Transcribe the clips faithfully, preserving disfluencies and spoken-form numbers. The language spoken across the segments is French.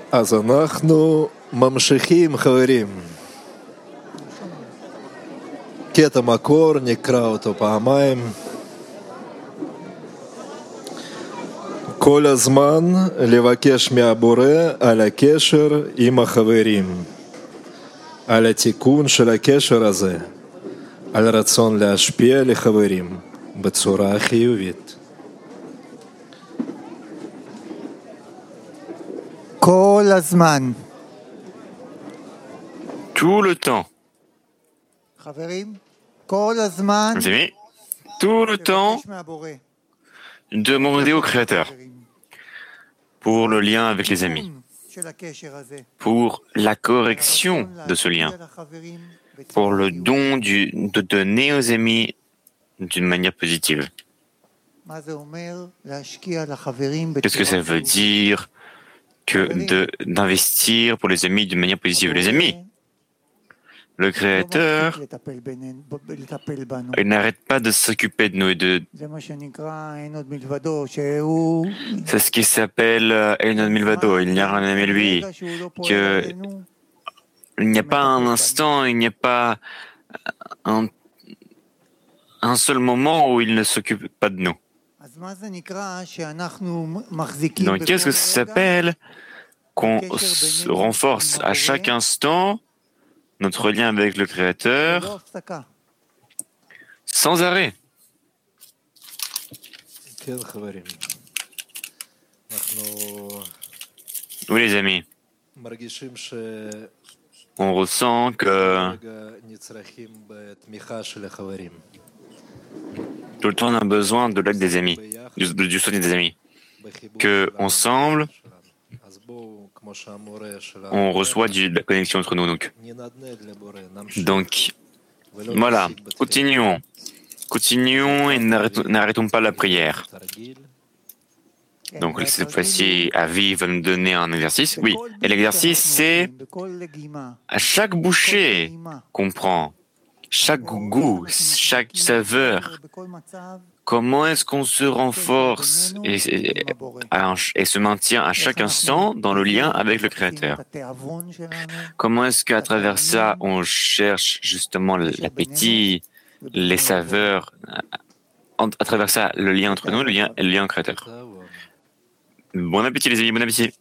אז אנחנו ממשיכים, חברים. קטע מקור, נקרא אותו פעמיים. כל הזמן לבקש מהבורא על הקשר עם החברים, על התיקון של הקשר הזה, על רצון להשפיע לחברים בצורה חיובית. כל הזמן. Tout le temps. חברים, כל הזמן. Mes amis, tout le temps, demandez au Créateur pour le lien avec les amis, pour la correction de ce lien, pour le don du, de donner aux amis d'une manière positive. Qu'est-ce que ça veut dire que de, d'investir pour les amis d'une manière positive? Les amis, le Créateur, il n'arrête pas de s'occuper de nous et de... C'est ce qui s'appelle Einon Milvado, il n'y a rien à lui, que il n'y a pas un instant, il n'y a pas un, un seul moment où il ne s'occupe pas de nous. Donc qu'est-ce que ça s'appelle qu'on renforce à chaque instant notre lien avec le Créateur sans arrêt? Oui, les amis, on ressent que tout le temps on a besoin de l'aide des amis, du, du soutien des amis, que ensemble on reçoit du, de la connexion entre nous. Donc, donc voilà, continuons, continuons et n'arrêtons, n'arrêtons pas la prière. Donc cette fois-ci, Avi va nous donner un exercice. Oui, et l'exercice c'est à chaque bouchée qu'on prend, chaque goût, chaque saveur, comment est-ce qu'on se renforce et, et, et se maintient à chaque instant dans le lien avec le Créateur? Comment est-ce qu'à travers ça, on cherche justement l'appétit, les saveurs, à travers ça, le lien entre nous, le lien, le lien au Créateur? Bon appétit les amis, bon appétit.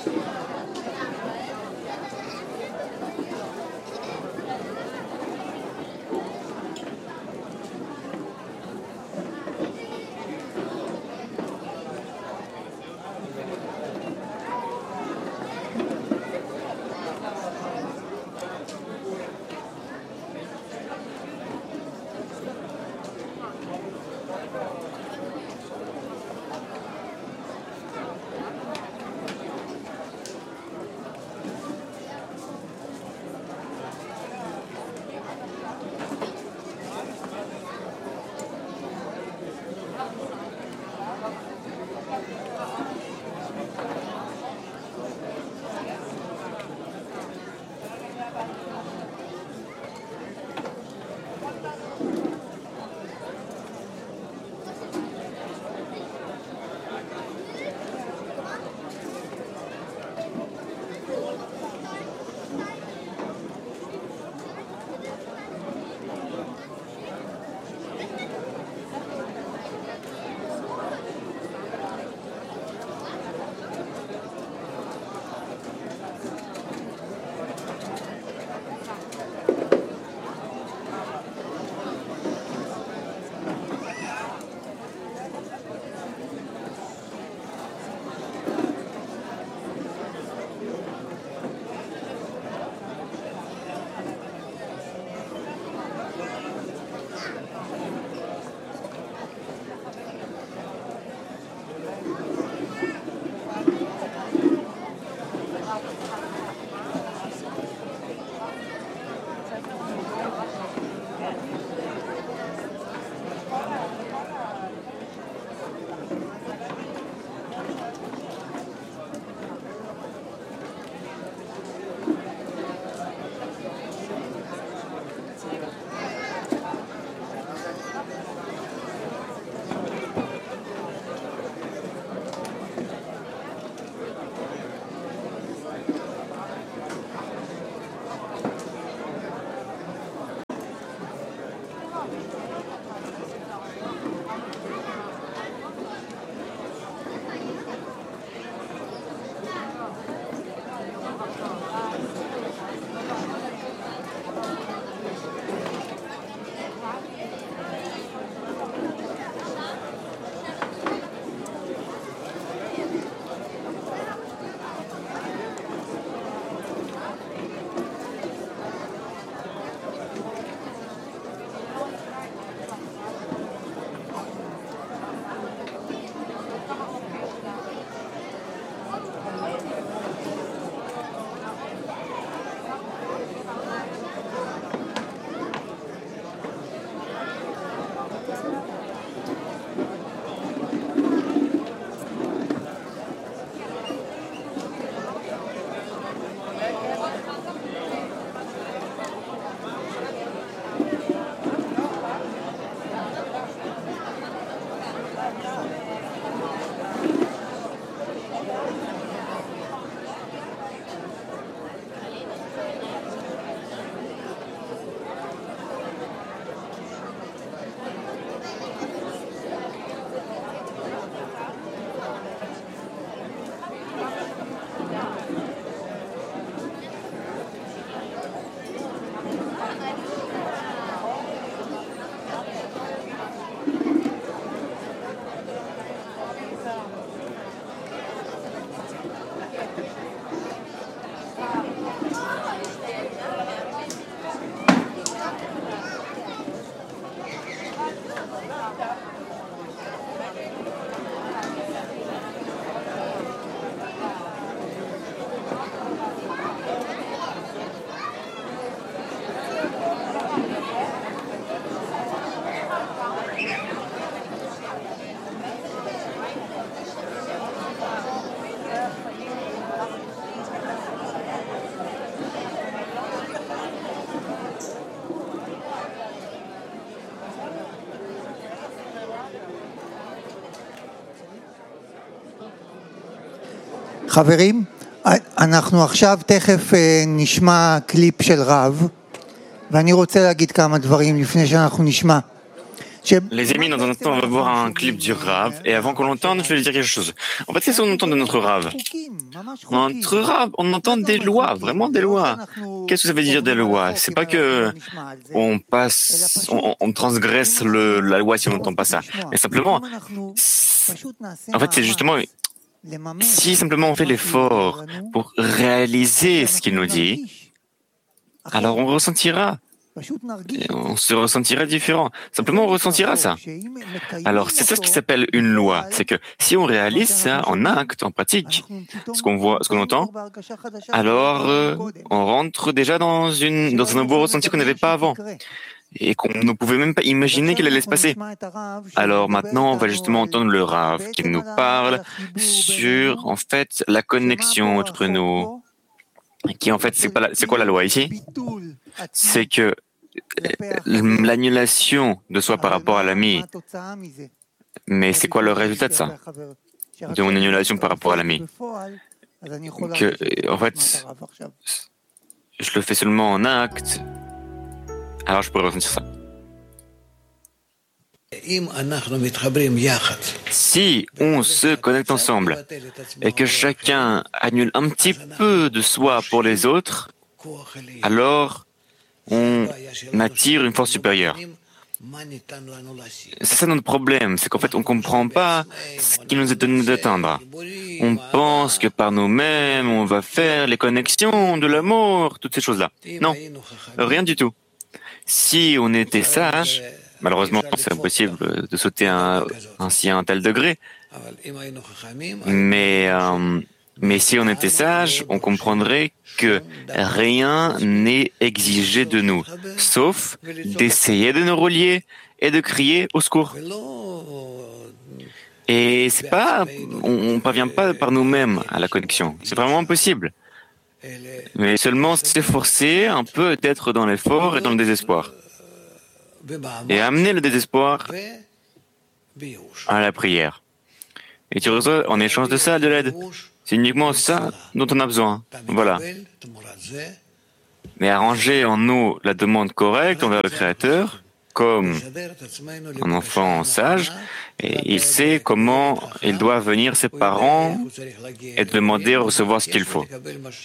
חברים, אנחנו עכשיו תכף נשמע קליפ של רב, ואני רוצה להגיד כמה דברים לפני שאנחנו נשמע. Les amis, dans un instant, on va voir un clip du Rav, et avant qu'on l'entende, je vais dire quelque chose. En fait, qu'est-ce qu'on entend de notre Rav? Notre Rav, on entend des lois, vraiment des lois. Qu'est-ce que ça veut dire des lois? C'est pas que on passe, on, on transgresse le, la loi si on n'entend pas ça, mais simplement, en fait, c'est justement, si simplement on fait l'effort pour réaliser ce qu'il nous dit, alors on ressentira. Et on se ressentira différent. Simplement, on ressentira ça. Alors, c'est ça ce qui s'appelle une loi. C'est que si on réalise ça en acte, en pratique, ce qu'on voit, ce qu'on entend, alors euh, on rentre déjà dans une dans un nouveau ressenti qu'on n'avait pas avant et qu'on ne pouvait même pas imaginer qu'il allait se passer. Alors maintenant, on va justement entendre le Rav qui nous parle sur, en fait, la connexion entre nous. Qui en fait, c'est pas la, c'est quoi la loi ici? C'est que l'annulation de soi par rapport à l'ami. Mais c'est quoi le résultat de ça? De mon annulation par rapport à l'ami? Que, en fait, je le fais seulement en acte. Alors je pourrais ressentir ça. Si on se connecte ensemble et que chacun annule un petit peu de soi pour les autres, alors on attire une force supérieure. C'est ça notre problème, c'est qu'en fait on ne comprend pas ce qui nous est donné d'atteindre. On pense que par nous-mêmes on va faire les connexions de l'amour, toutes ces choses-là. Non, rien du tout. Si on était sage, malheureusement, c'est impossible de sauter un, ainsi à un tel degré. Mais, euh, mais si on était sage, on comprendrait que rien n'est exigé de nous, sauf d'essayer de nous relier et de crier au secours. Et c'est pas, on ne parvient pas par nous-mêmes à la connexion. C'est vraiment impossible. Mais seulement s'efforcer un peu d'être dans l'effort et dans le désespoir. Et amener le désespoir à la prière. Et tu reçois en échange de ça de l'aide. C'est uniquement ça dont on a besoin. Voilà. Mais arranger en nous la demande correcte envers le Créateur, comme un enfant sage, et il sait comment il doit venir ses parents et demander à recevoir ce qu'il faut.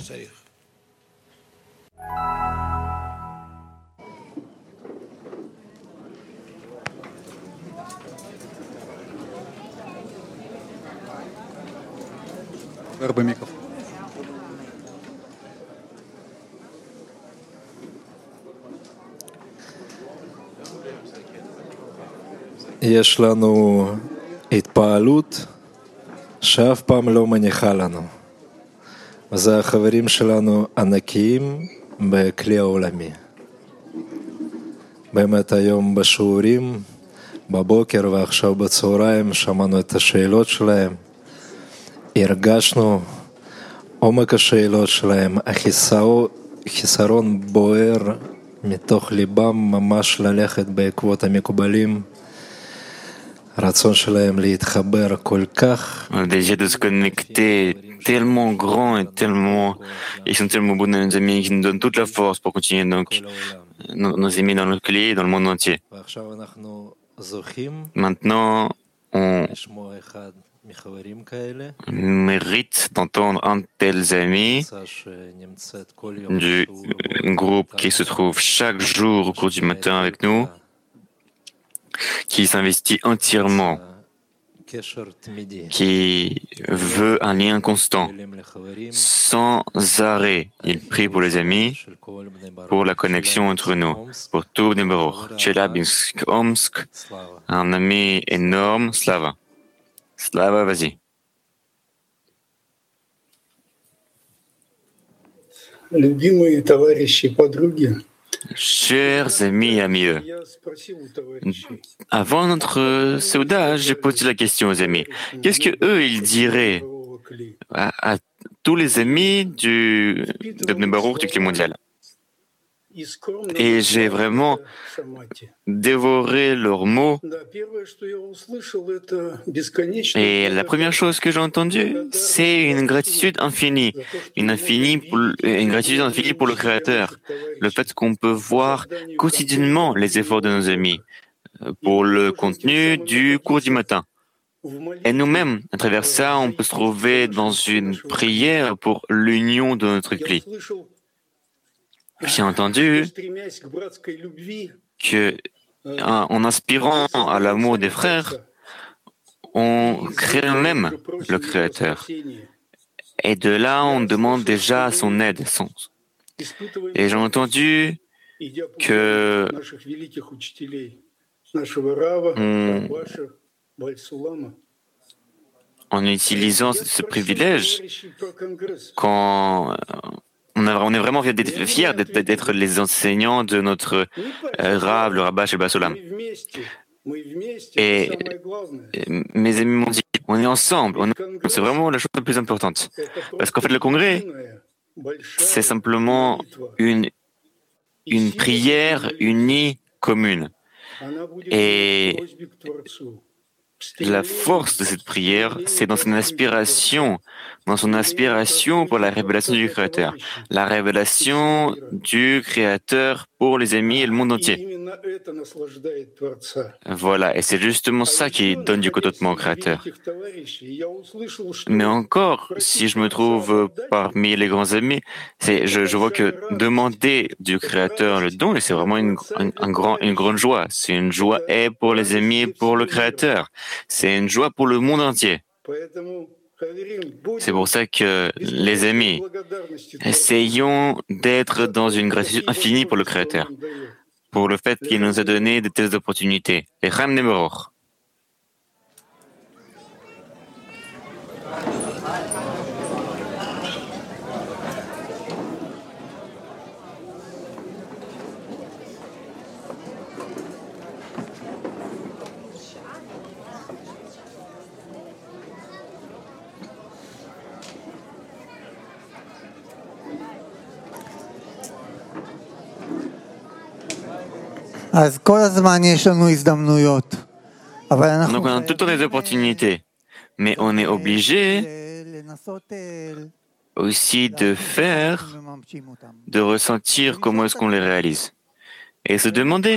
יש לנו התפעלות שאף פעם לא מניחה לנו. וזה החברים שלנו ענקיים בכלי העולמי. באמת היום בשיעורים, בבוקר ועכשיו בצהריים, שמענו את השאלות שלהם. הרגשנו עומק השאלות שלהם, החיסרון בוער מתוך ליבם ממש ללכת בעקבות המקובלים. Un désir de se connecter tellement grand et tellement, ils sont tellement bons nos amis qui nous donnent toute la force pour continuer donc nos, nos amis dans le clé dans le monde entier. Maintenant, on mérite d'entendre un de tels amis du groupe qui se trouve chaque jour au cours du matin avec nous, qui s'investit entièrement, qui veut un lien constant, sans arrêt. Il prie pour les amis, pour la connexion entre nous, pour tout Bnei Baruch. Tchelabinsk, Omsk, un ami énorme, Slava. Slava, vas-y. Любимые товарищи и подруги, chers amis et amis, avant notre Seuda, j'ai posé la question aux amis. Qu'est-ce que eux ils diraient à, à tous les amis du de Bnei Baruch du Clé mondial? Et j'ai vraiment dévoré leurs mots. Et la première chose que j'ai entendue, c'est une gratitude infinie, une, infinie pour, une gratitude infinie pour le Créateur. Le fait qu'on peut voir quotidiennement les efforts de nos amis, pour le contenu du cours du matin. Et nous-mêmes, à travers ça, on peut se trouver dans une prière pour l'union de notre cli. J'ai entendu que, en inspirant à l'amour des frères, on crée même le Créateur. Et de là, on demande déjà son aide. Son... Et j'ai entendu que on, en utilisant ce privilège, quand on, a, on est vraiment fiers d'être les enseignants de notre euh, Rav, le Rabbah Shel Basolam. Et, et mes amis m'ont dit, on est ensemble, on est, c'est vraiment la chose la plus importante. Parce qu'en fait, le congrès, c'est simplement une, une prière unie commune. Et la force de cette prière, c'est dans son aspiration, dans son aspiration pour la révélation du Créateur, la révélation du Créateur pour les amis et le monde entier. Voilà, et c'est justement ça qui donne du contentement au Créateur. Mais encore, si je me trouve parmi les grands amis, c'est, je, je vois que demander du Créateur le don, c'est vraiment une, un, un grand, une grande joie. C'est une joie et pour les amis et pour le Créateur. C'est une joie pour le monde entier. C'est pour ça que, les amis, essayons d'être dans une gratitude infinie pour le Créateur, pour le fait qu'il nous a donné de telles opportunités. Et Ram Nemeror. Donc on a tout le temps des opportunités, mais on est obligé aussi de faire, de ressentir comment est-ce qu'on les réalise. Et se demander